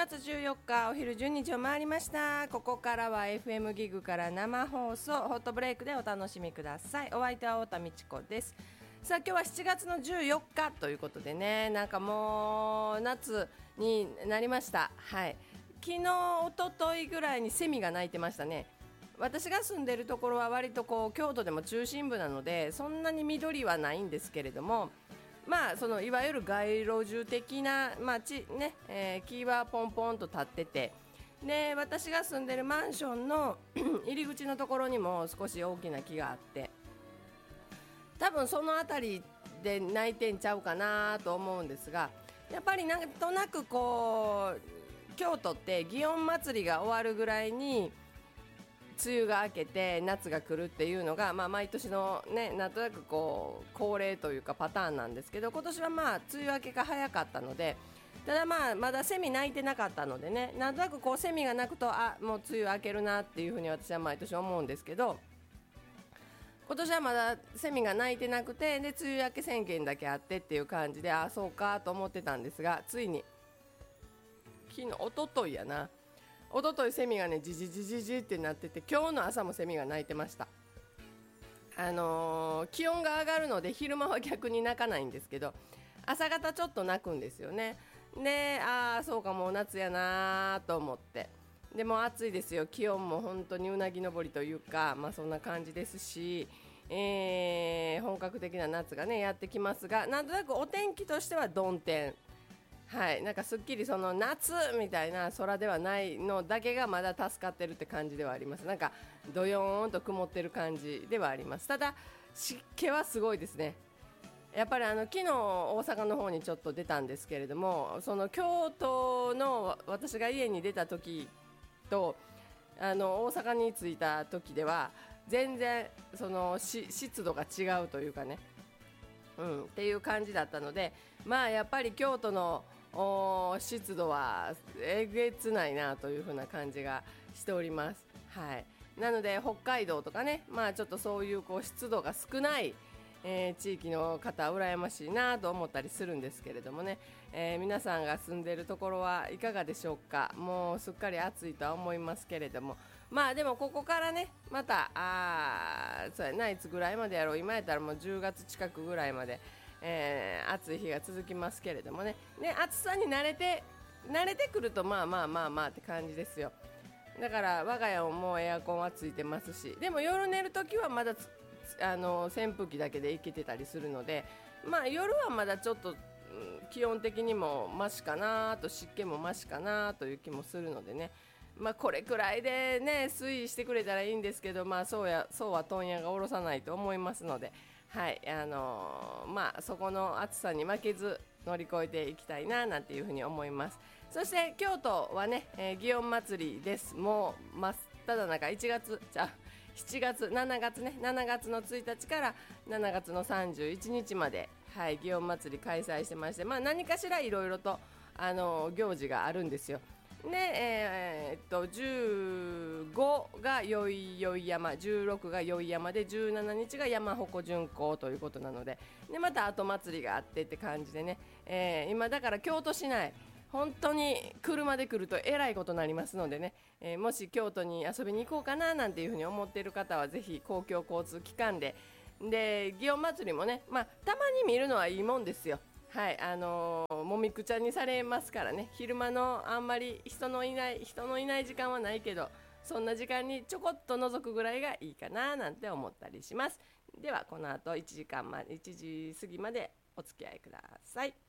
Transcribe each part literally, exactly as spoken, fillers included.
がつじゅうよっかお昼じゅうにじを回りました。ここからは エフエム ギグから生放送ホットブレイクでお楽しみください。お相手は太田美智子です。さあ今日はしちがつのじゅうよっかということでね、なんかもう夏になりました。はい、昨日一昨日ぐらいにセミが鳴いてましたね。私が住んでるところは割とこう京都でも中心部なのでそんなに緑はないんですけれども、まあそのいわゆる街路樹的な、まあちねえー、木はポンポンと立ってて、で私が住んでるマンションの入り口のところにも少し大きな木があって、多分そのあたりで鳴いてんちゃうかなと思うんですが、やっぱりなんとなくこう京都って祇園祭りが終わるぐらいに梅雨が明けて夏が来るっていうのが、まあ、毎年のねなんとなくこう恒例というかパターンなんですけど、今年はまあ梅雨明けが早かったので、ただまあまだセミ鳴いてなかったのでね、なんとなくこうセミが鳴くとあもう梅雨明けるなっていうふうに私は毎年思うんですけど、今年はまだセミが鳴いてなくて、で梅雨明け宣言だけあってっていう感じで、あそうかと思ってたんですが、ついに昨日一昨日やな一昨日セミがねジジジジジってなってて、今日の朝もセミが鳴いてました。あのー、気温が上がるので昼間は逆に鳴かないんですけど、朝方ちょっと鳴くんですよね。でああそうかもう夏やなと思って、でも暑いですよ。気温も本当にうなぎ登りというか、まあそんな感じですし、えー、本格的な夏がねやってきますが、なんとなくお天気としては曇天、はい、なんかすっきりその夏みたいな空ではないのだけがまだ助かってるって感じではあります。なんかどよーんと曇ってる感じではあります。ただ湿気はすごいですね。やっぱりあの昨日大阪の方にちょっと出たんですけれども、その京都の私が家に出た時とあの大阪に着いた時では全然その湿度が違うというかね、うん、っていう感じだったので、まあやっぱり京都の湿度はえげつないなという風な感じがしております。はい、なので北海道とかね、まあちょっとそういうこう湿度が少ない、えー、地域の方は羨ましいなと思ったりするんですけれどもね、えー、皆さんが住んでいるところはいかがでしょうか。もうすっかり暑いとは思いますけれども、まあでもここからねまたあそうやないつぐらいまでやろう、今やったらもうじゅうがつ近くぐらいまでえー、暑い日が続きますけれどもね、ね暑さに慣れて慣れてくるとまあまあまあまあって感じですよ。だから我が家ももうエアコンはついてますし、でも夜寝るときはまだあの扇風機だけでいけてたりするので、まあ夜はまだちょっと、うん、気温的にもマシかなと、湿気もマシかなという気もするのでね、まあこれくらいでね推移してくれたらいいんですけど、まあそうやそうは問屋が下ろさないと思いますので、はいあのー、まあそこの暑さに負けず乗り越えていきたいななんていうふうに思います。そして京都はね、えー、祇園祭りです。もう真っ只中いちがつじゃしちがつしちがつねしちがつのついたちからしちがつのさんじゅういちにちまで、はい、祇園祭り開催してまして、まあ何かしらいろいろとあのー、行事があるんですよ。で、えー、っとじゅうごが宵々山、じゅうろくが宵山でじゅうしちにちが山鉾巡行ということなので、でまた後祭りがあってって感じでね、えー、今だから京都市内本当に車で来るとえらいことになりますのでね、えー、もし京都に遊びに行こうかななんていうふうに思っている方はぜひ公共交通機関で、で祇園祭りもね、まあ、たまに見るのはいいもんですよ。はいあのー、もみくちゃにされますからね、昼間のあんまり人のいない人のいない時間はないけど、そんな時間にちょこっと覗くぐらいがいいかななんて思ったりします。ではこの後いちじかんまでいちじ過ぎまでお付き合いください。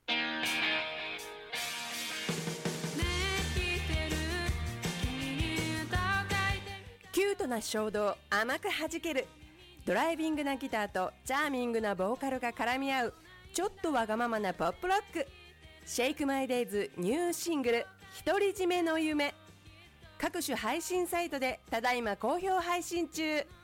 キュートな衝動甘く弾けるドライビングなギターとチャーミングなボーカルが絡み合うちょっとわがままなポップロック、シェイクマイデイズニューシングル独り占めの夢、各種配信サイトでただいま好評配信中。